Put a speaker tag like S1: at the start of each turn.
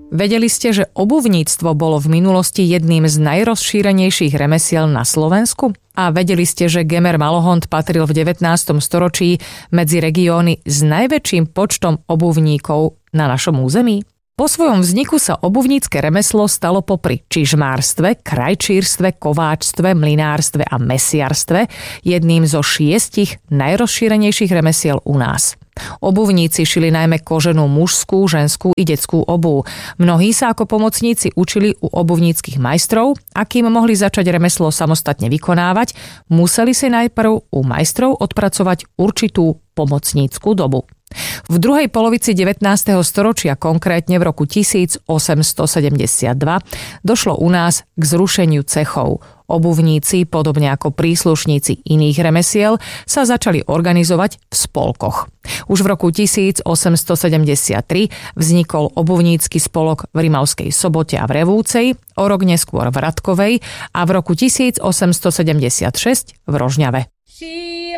S1: Vedeli ste, že obuvníctvo bolo v minulosti jedným z najrozšírenejších remesiel na Slovensku? A vedeli ste, že Gemer Malohont patril v 19. storočí medzi regióny s najväčším počtom obuvníkov na našom území? Po svojom vzniku sa obuvnícke remeslo stalo popri čižmárstve, krajčírstve, kováčstve, mlynárstve a mesiarstve jedným zo 6 najrozšírenejších remesiel u nás. Obuvníci šili najmä koženú mužskú, ženskú i detskú obuv. Mnohí sa ako pomocníci učili u obuvníckych majstrov a kým mohli začať remeslo samostatne vykonávať, museli si najprv u majstrov odpracovať určitú pomocnícku dobu. V druhej polovici 19. storočia, konkrétne v roku 1872, došlo u nás k zrušeniu cechov. Obuvníci, podobne ako príslušníci iných remesiel, sa začali organizovať v spolkoch. Už v roku 1873 vznikol obuvnícky spolok v Rimavskej Sobote a v Revúcej, o rok neskôr v Radkovej a v roku 1876 v Rožňave.